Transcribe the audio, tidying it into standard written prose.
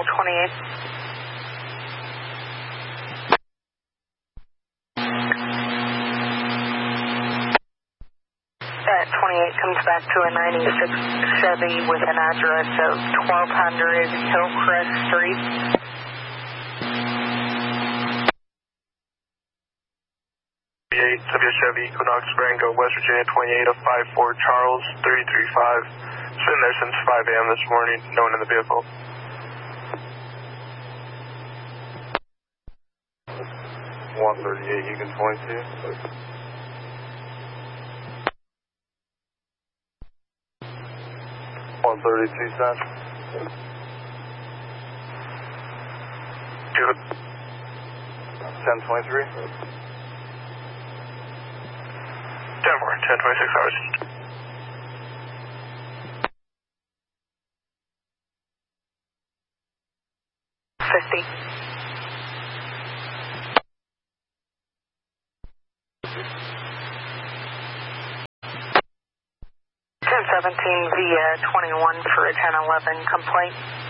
28. 28 comes back to a 96 Chevy with an address of 1200 Hillcrest Street. Chevy, Equinox, Branco, West Virginia, 28 of 54, Charles, 335. Sitting there since 5 a.m. this morning, no one in the vehicle. 138, Egan 22. 132 cents. 1023. 10-4, 10-26 hours. Ten 17 via 21 for a 1011 complaint.